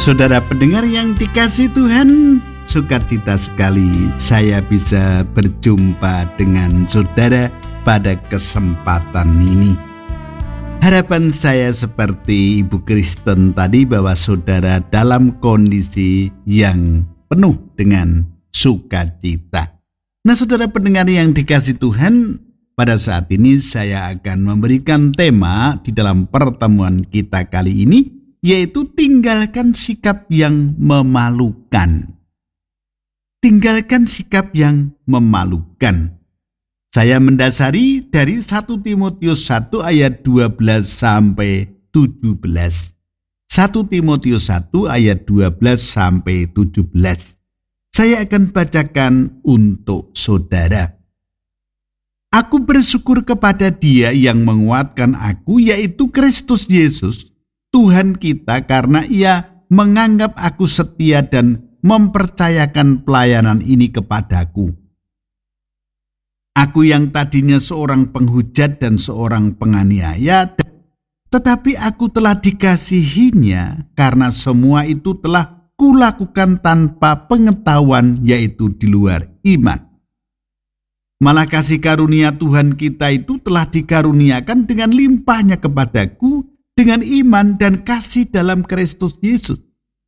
Saudara pendengar yang dikasihi Tuhan, sukacita sekali saya bisa berjumpa dengan saudara pada kesempatan ini. Harapan saya seperti Ibu Kristen tadi, bahwa saudara dalam kondisi yang penuh dengan sukacita. Nah, saudara pendengar yang dikasihi Tuhan, pada saat ini saya akan memberikan tema di dalam pertemuan kita kali ini, yaitu tinggalkan sikap yang memalukan. Tinggalkan sikap yang memalukan. Saya mendasari dari 1 Timotius 1 ayat 12 sampai 17. 1 Timotius 1 ayat 12 sampai 17. Saya akan bacakan untuk saudara. Aku bersyukur kepada Dia yang menguatkan aku, yaitu Kristus Yesus, Tuhan kita, karena Ia menganggap aku setia dan mempercayakan pelayanan ini kepadaku. Aku yang tadinya seorang penghujat dan seorang penganiaya, tetapi aku telah dikasihinya karena semua itu telah kulakukan tanpa pengetahuan, yaitu di luar iman. Malah kasih karunia Tuhan kita itu telah dikaruniakan dengan limpahnya kepadaku, dengan iman dan kasih dalam Kristus Yesus.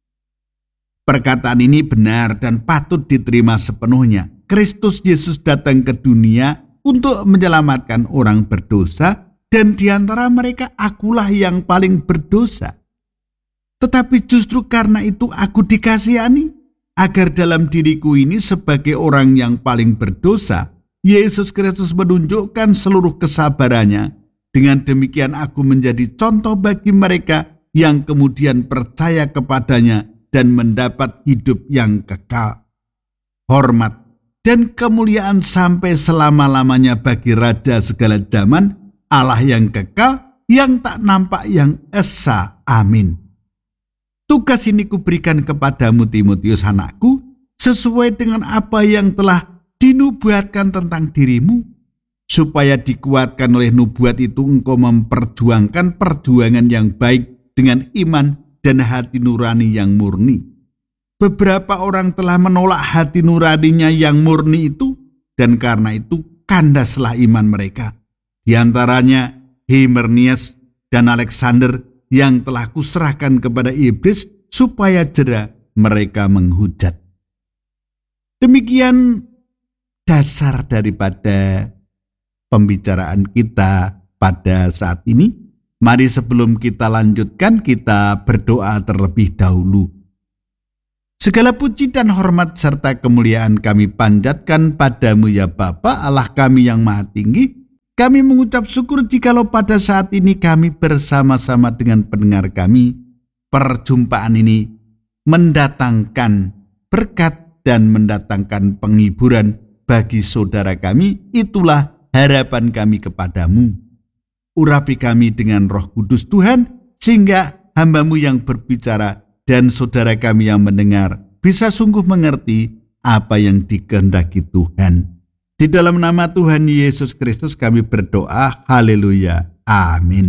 Perkataan ini benar dan patut diterima sepenuhnya. Kristus Yesus datang ke dunia untuk menyelamatkan orang berdosa, dan di antara mereka akulah yang paling berdosa. Tetapi justru karena itu aku dikasihani, agar dalam diriku ini sebagai orang yang paling berdosa, Yesus Kristus menunjukkan seluruh kesabarannya. Dengan demikian aku menjadi contoh bagi mereka yang kemudian percaya kepadanya dan mendapat hidup yang kekal. Hormat dan kemuliaan sampai selama-lamanya bagi Raja segala zaman, Allah yang kekal, yang tak nampak, yang esa. Amin. Tugas ini kuberikan kepadamu, Timotius anakku, sesuai dengan apa yang telah dinubuatkan tentang dirimu, supaya dikuatkan oleh nubuat itu engkau memperjuangkan perjuangan yang baik dengan iman dan hati nurani yang murni. Beberapa orang telah menolak hati nuraninya yang murni itu, dan karena itu kandaslah iman mereka. Di antaranya Hymenaeus dan Alexander, yang telah kuserahkan kepada iblis supaya jera mereka menghujat. Demikian dasar daripada pembicaraan kita pada saat ini. Mari sebelum kita lanjutkan, kita berdoa terlebih dahulu. Segala puji dan hormat serta kemuliaan kami panjatkan padamu ya Bapa, Allah kami yang maha tinggi. Kami mengucap syukur jikalau pada saat ini kami bersama-sama dengan pendengar kami, perjumpaan ini mendatangkan berkat dan mendatangkan penghiburan bagi saudara kami. Itulah harapan kami kepadamu. Urapi kami dengan Roh Kudus Tuhan, sehingga hamba-Mu yang berbicara dan saudara kami yang mendengar bisa sungguh mengerti apa yang dikehendaki Tuhan. Di dalam nama Tuhan Yesus Kristus kami berdoa. Haleluya. Amin.